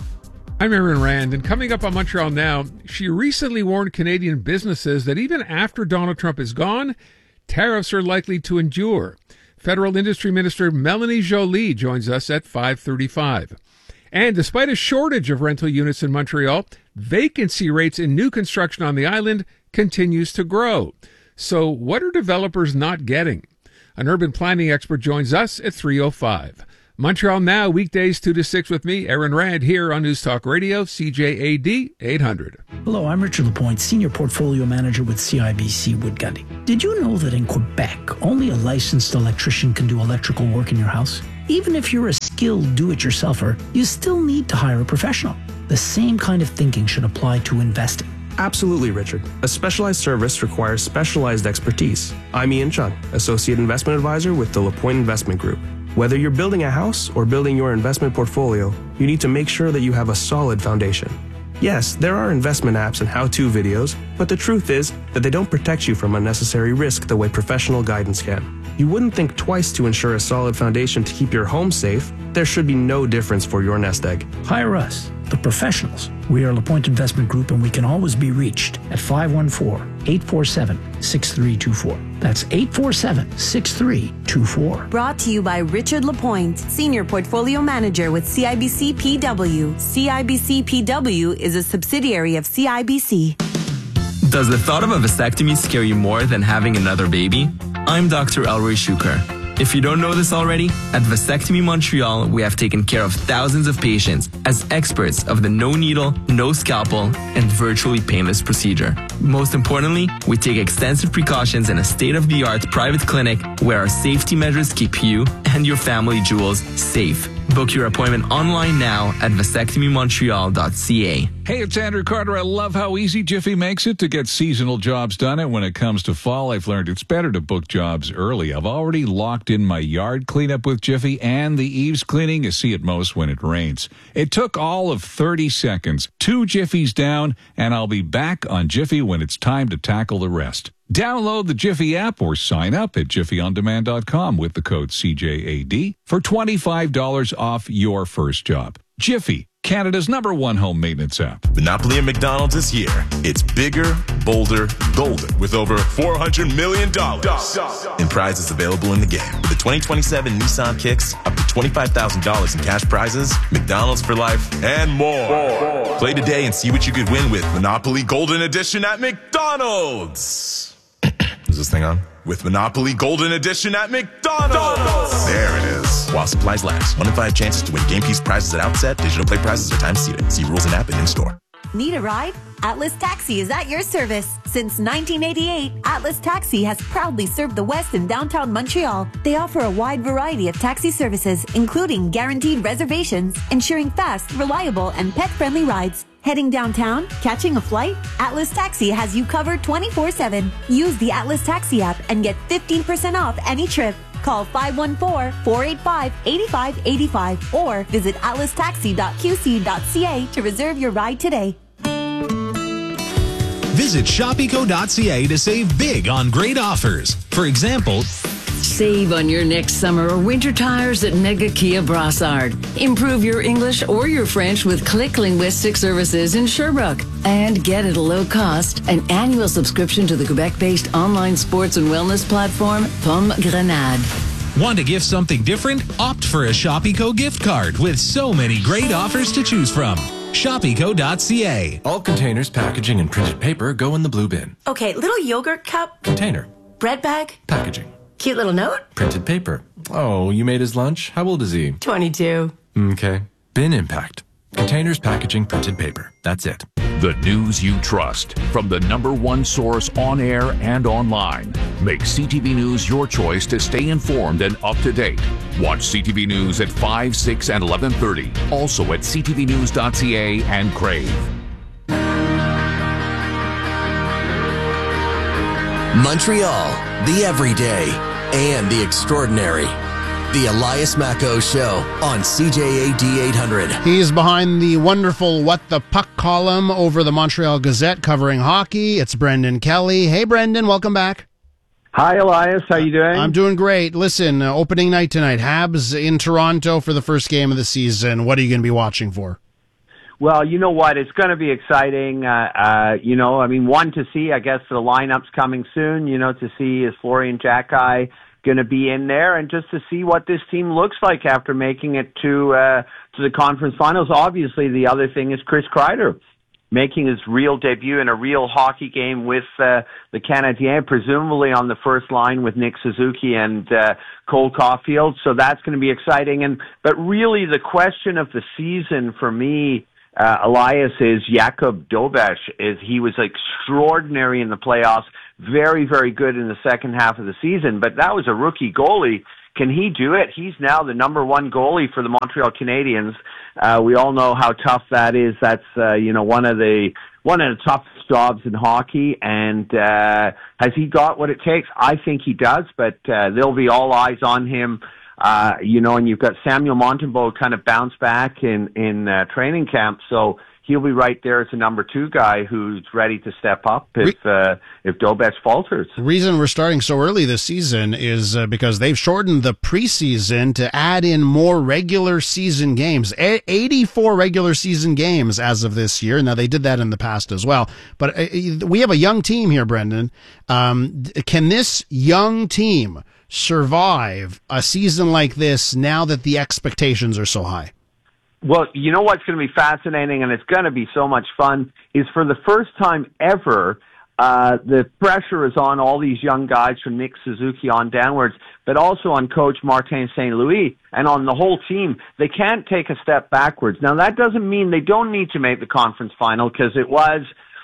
I'm Aaron Rand, and coming up on Montreal Now, she recently warned Canadian businesses that even after Donald Trump is gone, tariffs are likely to endure. Federal Industry Minister Melanie Joly joins us at five thirty-five. And despite a shortage of rental units in Montreal, vacancy rates in new construction on the island continues to grow. So what are developers not getting? An urban planning expert joins us at three oh five. Montreal Now, weekdays two to six with me, Aaron Rand, here on News Talk Radio, C J A D eight hundred. Hello, I'm Richard Lapointe, Senior Portfolio Manager with C I B C Wood Gundy. Did you know that in Quebec, only a licensed electrician can do electrical work in your house? Even if you're a skilled do-it-yourselfer, you still need to hire a professional. The same kind of thinking should apply to investing. Absolutely, Richard. A specialized service requires specialized expertise. I'm Ian Chun, Associate Investment Advisor with the Lapointe Investment Group. Whether you're building a house or building your investment portfolio, you need to make sure that you have a solid foundation. Yes, there are investment apps and how-to videos, but the truth is that they don't protect you from unnecessary risk the way professional guidance can. You wouldn't think twice to ensure a solid foundation to keep your home safe. There should be no difference for your nest egg. Hire us, the professionals. We are LaPointe Investment Group, and we can always be reached at five one four, eight four seven, six three two four. That's eight four seven, six three two four. Brought to you by Richard Lapointe, Senior Portfolio Manager with C I B C P W. C I B C P W is a subsidiary of C I B C. Does the thought of a vasectomy scare you more than having another baby? I'm Doctor Elroy Shuker. If you don't know this already, at Vasectomy Montreal, we have taken care of thousands of patients as experts of the no needle, no scalpel, and virtually painless procedure. Most importantly, we take extensive precautions in a state-of-the-art private clinic where our safety measures keep you and your family jewels safe. Book your appointment online now at vasectomy montreal dot c a. Hey, it's Andrew Carter. I love how easy Jiffy makes it to get seasonal jobs done. And when it comes to fall, I've learned it's better to book jobs early. I've already locked in my yard cleanup with Jiffy and the eaves cleaning you see at most when it rains. It took all of thirty seconds, two Jiffies down, and I'll be back on Jiffy when it's time to tackle the rest. Download the Jiffy app or sign up at jiffy on demand dot com with the code C J A D for twenty-five dollars off your first job. Jiffy, Canada's number one home maintenance app. Monopoly at McDonald's is here. It's bigger, bolder, golden with over four hundred million dollars in prizes available in the game. With the twenty twenty-seven Nissan Kicks, up to twenty-five thousand dollars in cash prizes, McDonald's for life, and more. more. Play today and see what you could win with Monopoly Golden Edition at McDonald's. Is this thing on? With Monopoly Golden Edition at McDonald's. There it is. While supplies last. One in five chances to win game piece prizes at outset. Digital play prizes are time seated. See rules and app and in-store. Need a ride? Atlas Taxi is at your service. Since nineteen eighty-eight, Atlas Taxi has proudly served the West and downtown Montreal. They offer a wide variety of taxi services, including guaranteed reservations, ensuring fast, reliable, and pet-friendly rides. Heading downtown? Catching a flight? Atlas Taxi has you covered twenty-four seven. Use the Atlas Taxi app and get fifteen percent off any trip. Call five one four, four eight five, eight five eight five or visit atlas taxi dot q c dot c a to reserve your ride today. Visit shop eco dot c a to save big on great offers. For example, save on your next summer or winter tires at Mega Kia Brassard. Improve your English or your French with Click Linguistic Services in Sherbrooke. And get at a low cost an annual subscription to the Quebec-based online sports and wellness platform Pomme Grenade. Want to gift something different? Opt for a Shop Eco gift card with so many great offers to choose from. shop eco dot c a. All containers, packaging, and printed paper go in the blue bin. Okay, little yogurt cup. Container. Bread bag. Packaging. Cute little note. Printed paper. Oh, you made his lunch? How old is he? twenty-two. Okay. Bin impact. Containers, packaging, printed paper. That's it. The news you trust from the number one source on air and online. Make C T V News your choice to stay informed and up to date. Watch C T V News at five, six, and eleven thirty. Also at c t v news dot c a and Crave. Montreal, the everyday and the extraordinary. The Elias Macco Show on C J A D eight hundred. He's behind the wonderful What the Puck column over the Montreal Gazette covering hockey. It's Brendan Kelly. Hey, Brendan, welcome back. Hi, Elias. How you doing? I'm doing great. Listen, uh, opening night tonight, Habs in Toronto for the first game of the season. What are you going to be watching for? Well, you know what? It's going to be exciting. Uh, uh, you know, I mean, one, to see, I guess, the lineup's coming soon, you know, to see is Florian Jacki going to be in there, and just to see what this team looks like after making it to uh, to the conference finals. Obviously, the other thing is Chris Kreider. making his real debut in a real hockey game with uh, the Canadiens, presumably on the first line with Nick Suzuki and uh, Cole Caulfield. So that's going to be exciting. And but really, the question of the season for me, uh, Elias, is Jakub Dobeš. Is he was extraordinary in the playoffs, very, very good in the second half of the season. But that was a rookie goalie. Can he do it? He's now the number one goalie for the Montreal Canadiens. Uh, we all know how tough that is. That's uh, you know one of the one of the toughest jobs in hockey. And uh, has he got what it takes? I think he does. But uh, there'll be all eyes on him. Uh, you know, and you've got Samuel Montembeault kind of bounce back in in uh, training camp. So he'll be right there as a number two guy who's ready to step up if uh, if Dobeš falters. The reason we're starting so early this season is uh, because they've shortened the preseason to add in more regular season games. A- eighty-four regular season games as of this year. Now, they did that in the past as well. But uh, we have a young team here, Brendan. Um, can this young team survive a season like this now that the expectations are so high? Well, you know what's going to be fascinating, and it's going to be so much fun, is for the first time ever, uh, the pressure is on all these young guys from Nick Suzuki on downwards, but also on coach Martin Saint Louis and on the whole team. They can't take a step backwards. Now, that doesn't mean they don't need to make the conference final, because it was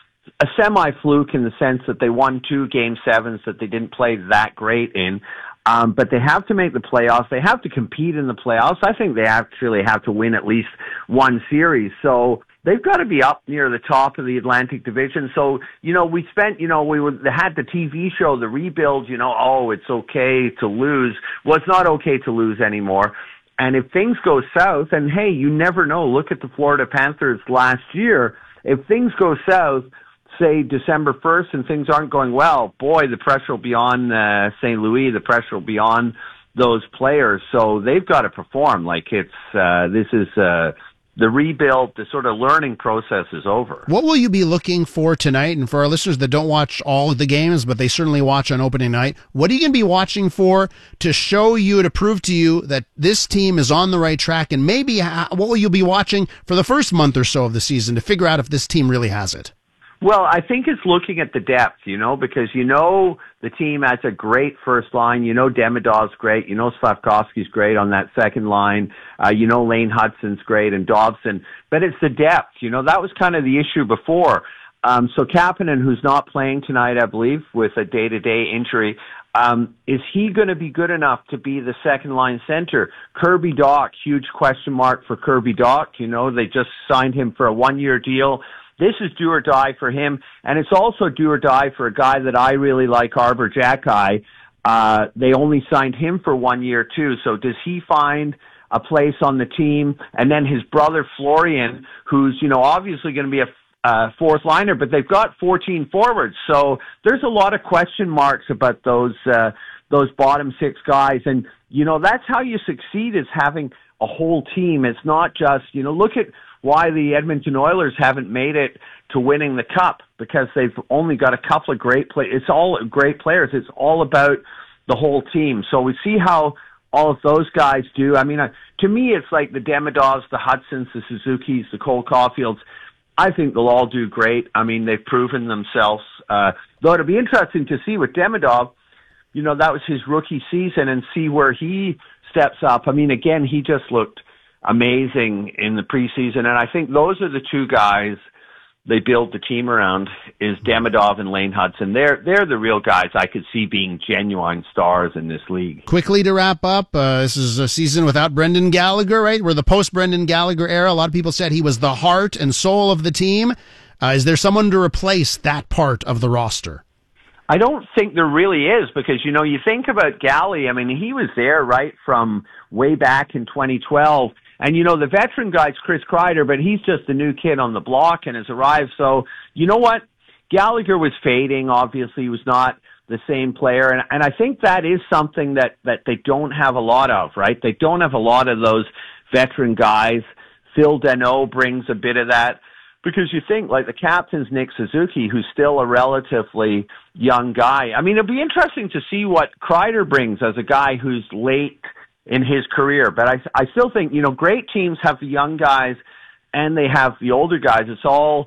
a semi-fluke in the sense that they won two game sevens that they didn't play that great in. Um, but they have to make the playoffs. They have to compete in the playoffs. I think they actually have to win at least one series. So they've got to be up near the top of the Atlantic Division. So, you know, we spent, you know, we were, they had the T V show, The Rebuild, you know, oh, it's okay to lose. Well, it's not okay to lose anymore. And if things go south, and hey, you never know. Look at the Florida Panthers last year. If things go south, say December first, and things aren't going well, boy, the pressure will be on uh, Saint Louis. The pressure will be on those players. So they've got to perform. Like it's uh, this is uh, the rebuild. The sort of learning process is over. What will you be looking for tonight? And for our listeners that don't watch all of the games, but they certainly watch on opening night, what are you going to be watching for to show you, to prove to you that this team is on the right track? And maybe what will you be watching for the first month or so of the season to figure out if this team really has it? Well, I think it's looking at the depth, you know, because you know the team has a great first line. You know Demidov's great. You know Slavkovsky's great on that second line. Uh, you know Lane Hudson's great and Dobson. But it's the depth. You know, that was kind of the issue before. Um, so Kapanen, who's not playing tonight, I believe, with a day-to-day injury, um, is he going to be good enough to be the second-line center? Kirby Dach, huge question mark for Kirby Dach. You know, they just signed him for a one-year deal. This is do or die for him, and it's also do or die for a guy that I really like, Arbor Xhekaj. Uh, they only signed him for one year, too, so does he find a place on the team? And then his brother, Florian, who's, you know, obviously going to be a uh, fourth liner, but they've got fourteen forwards, so there's a lot of question marks about those, uh, those bottom six guys, and, you know, that's how you succeed, is having a whole team. It's not just, you know, look at why the Edmonton Oilers haven't made it to winning the Cup, because they've only got a couple of great players. It's all great players. It's all about the whole team. So we see how all of those guys do. I mean, uh, to me, it's like the Demidovs, the Hudsons, the Suzukis, the Cole Caulfields. I think they'll all do great. I mean, they've proven themselves. Uh, though it'll be interesting to see with Demidov, you know, that was his rookie season, and see where he steps up. I mean, again, he just looked amazing in the preseason, and I think those are the two guys they build the team around, is Demidov and Lane Hudson. They're they're the real guys I could see being genuine stars in this league. Quickly to wrap up, uh, this is a season without Brendan Gallagher, right? We're the post-Brendan Gallagher era. A lot of people said he was the heart and soul of the team. Uh, is there someone to replace that part of the roster? I don't think there really is, because, you know, you think about Gally, I mean, he was there right from way back in twenty twelve. And, you know, the veteran guy's Chris Kreider, but he's just a new kid on the block and has arrived. So, you know what? Gallagher was fading. Obviously, he was not the same player. And, and I think that is something that, that they don't have a lot of, right? They don't have a lot of those veteran guys. Phil Danault brings a bit of that. Because you think, like, the captain's Nick Suzuki, who's still a relatively young guy. I mean, it'll be interesting to see what Kreider brings as a guy who's late in his career. But I, I still think, you know, great teams have the young guys and they have the older guys. It's all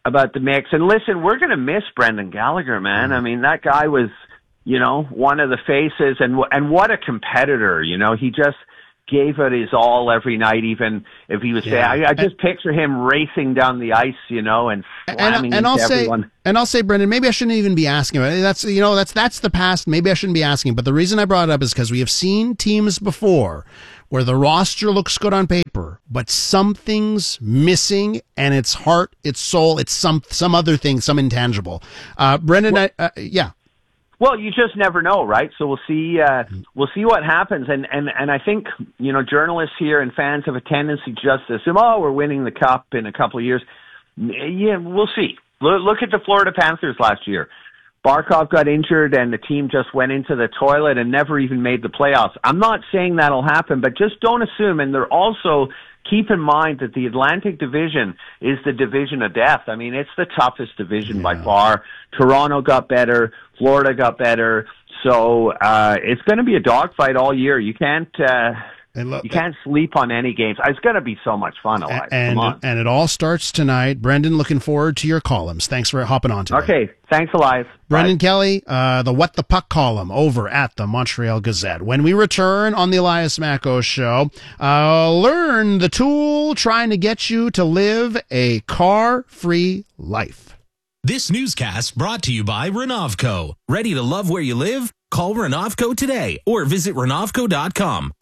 about the mix. And listen, we're going to miss Brendan Gallagher, man. I mean, that guy was, you know, one of the faces, and and what a competitor. You know, he just gave it his all every night, even if he was Yeah. saying, I, I just picture him racing down the ice, you know, and slamming and, and I'll into say, everyone. and I'll say, Brendan, maybe I shouldn't even be asking about it. That's, you know, that's, that's the past. Maybe I shouldn't be asking. But the reason I brought it up is because we have seen teams before where the roster looks good on paper, but something's missing, and it's heart, it's soul, it's some, some other thing, some intangible. Uh, Brendan, Well- I, uh, yeah. Well, you just never know, right? So we'll see. Uh, we'll see what happens, and and and I think, you know, journalists here and fans have a tendency just to assume, oh, we're winning the cup in a couple of years. Yeah, we'll see. Look, look at the Florida Panthers last year. Barkov got injured, and the team just went into the toilet and never even made the playoffs. I'm not saying that'll happen, but just don't assume. And they're also, keep in mind that the Atlantic Division is the division of death. I mean, it's the toughest division yeah. by far. Toronto got better. Florida got better. So uh, it's going to be a dogfight all year. You can't uh, look, you can't sleep on any games. It's going to be so much fun, Elias. And, Come on. and it all starts tonight. Brendan, looking forward to your columns. Thanks for hopping on today. Okay. Thanks, Elias. Brendan Kelly, uh, the What the Puck column over at the Montreal Gazette. When we return on the Elias Macko Show, uh, learn the tool trying to get you to live a car-free life. This newscast brought to you by Renovco. Ready to love where you live? Call Renovco today or visit Renovco dot com.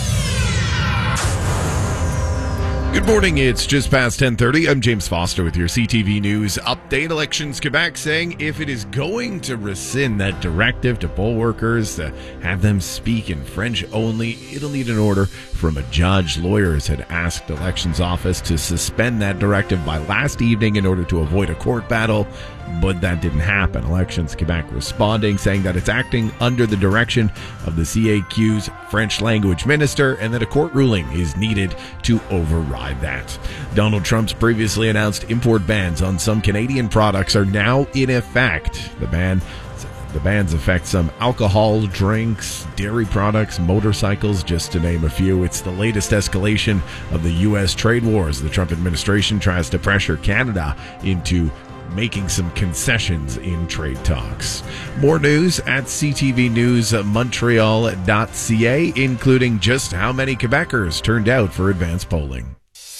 Good morning, it's just past ten thirty. I'm James Foster with your C T V News update. Elections Quebec saying if it is going to rescind that directive to poll workers to have them speak in French only, it'll need an order from a judge. Lawyers had asked Elections Office to suspend that directive by last evening in order to avoid a court battle, but that didn't happen. Elections Quebec responding, saying that it's acting under the direction of the C A Q's French language minister and that a court ruling is needed to override that. Donald Trump's previously announced import bans on some Canadian products are now in effect. The ban The bans affect some alcohol, drinks, dairy products, motorcycles, just to name a few. It's the latest escalation of the U S trade wars. The Trump administration tries to pressure Canada into making some concessions in trade talks. More news at C T V News Montreal dot C A, including just how many Quebecers turned out for advanced polling.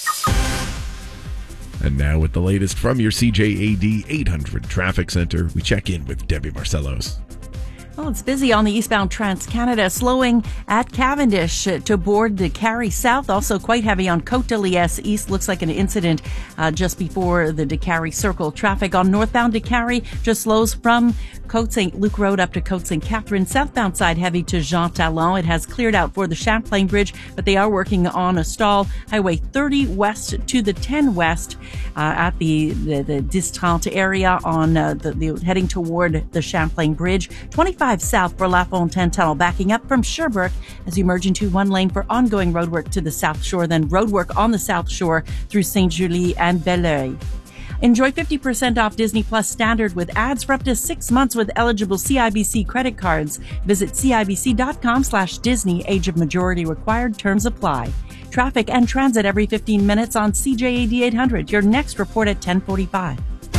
And now with the latest from your C J A D eight hundred Traffic Center, we check in with Debbie Marcellos. Well, it's busy on the eastbound Trans-Canada, slowing at Cavendish to board the Carrie South. Also quite heavy on Côte de Liesse East. Looks like an incident uh, just before the DeCarry Circle. Traffic on northbound DeCarry just slows from Côte Saint Luc Road up to Côte Saint Catherine. Southbound side heavy to Jean Talon. It has cleared out for the Champlain Bridge, but they are working on a stall. Highway thirty west to the ten west uh, at the, the, the Distrante area on uh, the, the heading toward the Champlain Bridge. twenty-five south for La Fontaine Tunnel, backing up from Sherbrooke as you merge into one lane for ongoing roadwork to the South Shore, then roadwork on the South Shore through Saint Julie and Belleuil. Enjoy fifty percent off Disney Plus Standard with ads for up to six months with eligible C I B C credit cards. Visit cibc.com slash Disney. Age of majority required. Terms apply. Traffic and transit every fifteen minutes on C J A D eight hundred. Your next report at ten forty-five.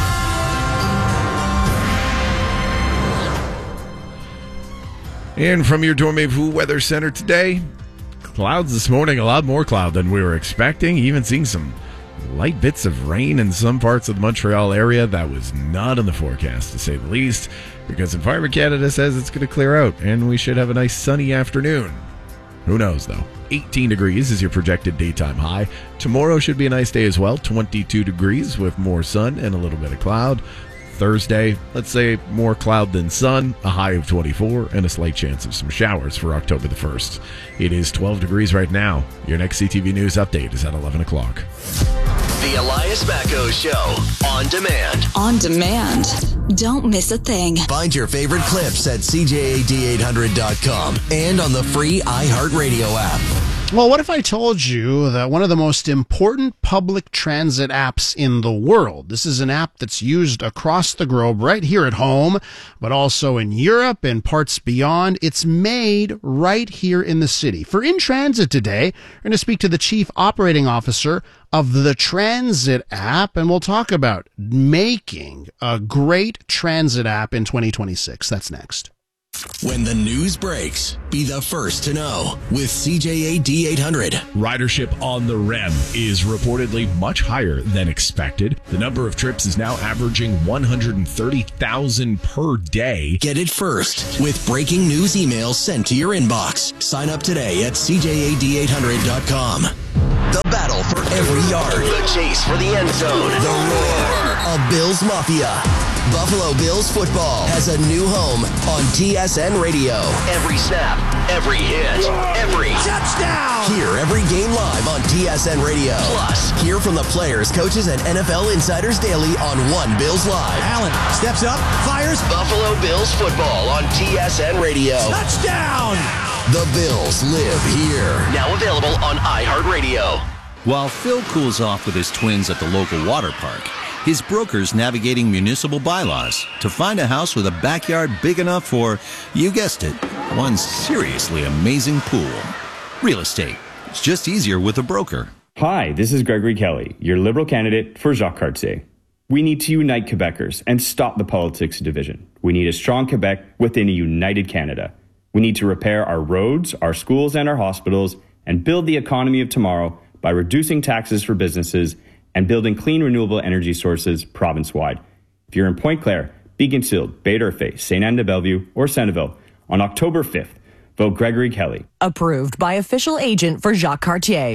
And from your Dormez-vous Weather Center today, clouds this morning, a lot more cloud than we were expecting, even seeing some light bits of rain in some parts of the Montreal area. That was not in the forecast, to say the least, because Environment Canada says it's going to clear out and we should have a nice sunny afternoon. Who knows, though? eighteen degrees is your projected daytime high. Tomorrow should be a nice day as well, twenty-two degrees with more sun and a little bit of cloud. Thursday, let's say more cloud than sun, a high of twenty-four, and a slight chance of some showers for October the first. It is twelve degrees right now. Your next C T V News update is at eleven o'clock. The Elias Macko Show, on demand. On demand. Don't miss a thing. Find your favorite clips at C J A D eight hundred dot com and on the free iHeartRadio app. Well, what if I told you that one of the most important public transit apps in the world, this is an app that's used across the globe, right here at home, but also in Europe and parts beyond, it's made right here in the city. For In Transit today, we're going to speak to the Chief Operating Officer of the Transit app, and we'll talk about making a great transit app in twenty twenty-six. That's next. When the news breaks, be the first to know with C J A D eight hundred. Ridership on the R E M is reportedly much higher than expected. The number of trips is now averaging one hundred thirty thousand per day. Get it first with breaking news emails sent to your inbox. Sign up today at C J A D eight hundred dot com. The battle for every yard. The chase for the end zone. The roar of Bills Mafia. Buffalo Bills football has a new home on T S N Radio. Every snap, every hit, every touchdown. Hear every game live on T S N Radio. Plus, hear from the players, coaches, and N F L insiders daily on One Bills Live. Allen steps up, fires. Buffalo Bills football on T S N Radio. Touchdown. The Bills live here. Now available on iHeartRadio. While Phil cools off with his twins at the local water park, his broker's navigating municipal bylaws to find a house with a backyard big enough for, you guessed it, one seriously amazing pool. Real estate. It's just easier with a broker. Hi, this is Gregory Kelly, your Liberal candidate for Jacques Cartier. We need to unite Quebecers and stop the politics of division. We need a strong Quebec within a united Canada. We need to repair our roads, our schools, and our hospitals, and build the economy of tomorrow by reducing taxes for businesses and building clean renewable energy sources province-wide. If you're in Pointe-Claire, Beaconsfield, Bay-d'Urfé, Sainte-Anne-de-Bellevue, or Centreville, on October fifth, vote Gregory Kelly. Approved by official agent for Jacques Cartier.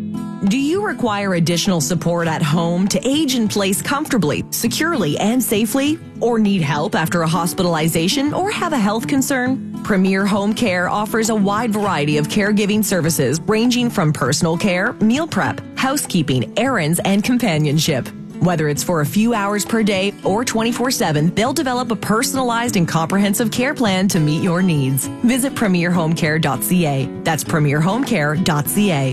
Do you require additional support at home to age in place comfortably, securely, and safely? Or need help after a hospitalization or have a health concern? Premier Home Care offers a wide variety of caregiving services ranging from personal care, meal prep, housekeeping, errands, and companionship. Whether it's for a few hours per day or twenty-four seven, they'll develop a personalized and comprehensive care plan to meet your needs. Visit premier home care dot c a. That's premier home care dot c a.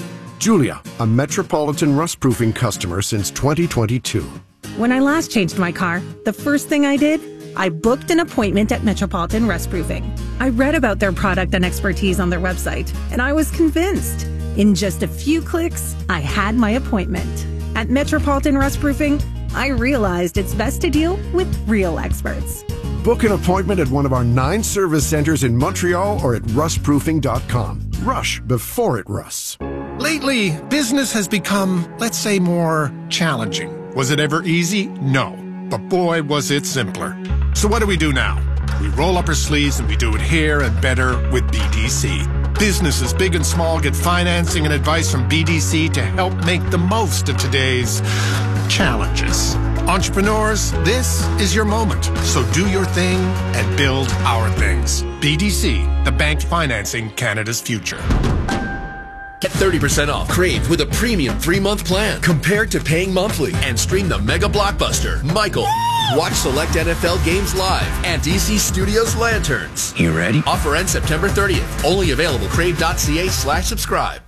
Julia, a Metropolitan rust-proofing customer since twenty twenty-two. When I last changed my car, the first thing I did, I booked an appointment at Metropolitan Rust Proofing. I read about their product and expertise on their website, and I was convinced. In just a few clicks, I had my appointment. At Metropolitan Rust Proofing, I realized it's best to deal with real experts. Book an appointment at one of our nine service centers in Montreal or at rust proofing dot com. Rush before it rusts. Lately, business has become, let's say, more challenging. Was it ever easy? No. But boy, was it simpler. So what do we do now? We roll up our sleeves and we do it here and better with B D C. Businesses big and small get financing and advice from B D C to help make the most of today's challenges. Entrepreneurs, this is your moment. So do your thing and build our things. B D C, the bank financing Canada's future. Get thirty percent off Crave with a premium three-month plan compared to paying monthly, and stream the mega blockbuster, Michael. Watch select N F L games live and D C Studios Lanterns. You ready? Offer ends September thirtieth. Only available crave.ca slash subscribe.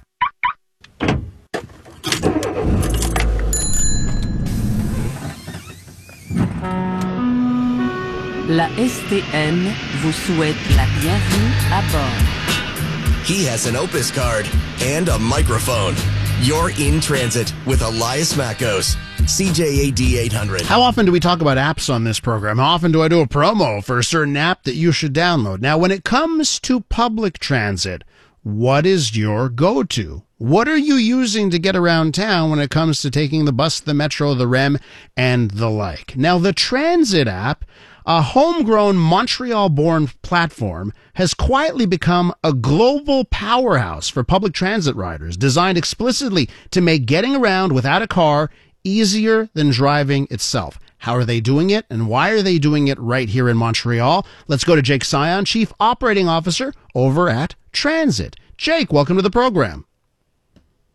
La S T N vous souhaite la bienvenue à bord. He has an Opus card and a microphone. You're in transit with Elias Mackos, C J A D eight hundred. How often do we talk about apps on this program? How often do I do a promo for a certain app that you should download? Now, when it comes to public transit, what is your go-to? What are you using to get around town when it comes to taking the bus, the metro, the R E M, and the like? Now, the Transit app, a homegrown Montreal-born platform, has quietly become a global powerhouse for public transit riders, designed explicitly to make getting around without a car easier than driving itself. How are they doing it, and why are they doing it right here in Montreal? Let's go to Jake Sion, Chief Operating Officer over at Transit. Jake, welcome to the program.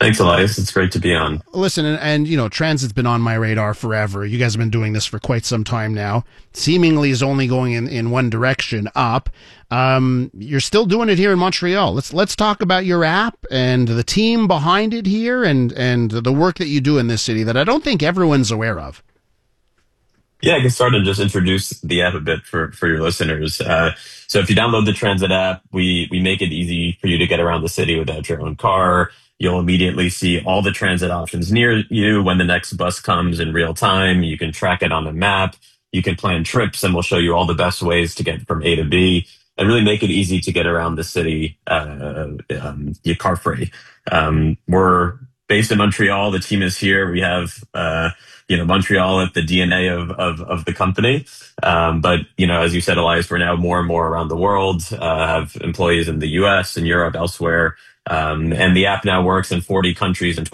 Thanks, Elias. It's great to be on. Listen, and, and you know, transit's been on my radar forever. You guys have been doing this for quite some time now. Seemingly is only going in, in one direction, up. Um, you're still doing it here in Montreal. Let's let's talk about your app and the team behind it here, and and the work that you do in this city that I don't think everyone's aware of. Yeah, I can start and just introduce the app a bit for, for your listeners. Uh, so if you download the Transit app, we, we make it easy for you to get around the city without your own car. You'll immediately see all the transit options near you when the next bus comes in real time. You can track it on the map. You can plan trips, and we'll show you all the best ways to get from A to B and really make it easy to get around the city uh, um, car free. Um, we're based in Montreal. The team is here. We have, uh, you know, Montreal at the D N A of, of, of the company. Um, but, you know, as you said, Elias, we're now more and more around the world, uh, have employees in the U S and Europe, elsewhere. Um, and the app now works in forty countries and